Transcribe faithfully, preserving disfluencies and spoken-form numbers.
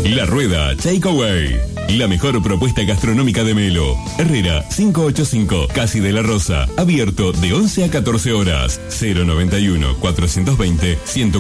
La Rueda Takeaway. La mejor propuesta gastronómica de Melo. Herrera cinco ochenta y cinco, Casi de la Rosa. Abierto de once a catorce horas. cero noventa y uno, cuatrocientos veinte, ciento